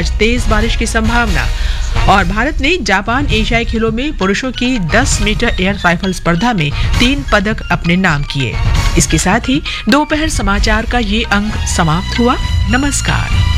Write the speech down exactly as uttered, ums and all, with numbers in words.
आज तेज बारिश की संभावना। और भारत ने जापान एशियाई खेलों में पुरुषों की दस मीटर एयर राइफल स्पर्धा में तीन पदक अपने नाम किए। इसके साथ ही दोपहर समाचार का ये अंक समाप्त हुआ। नमस्कार।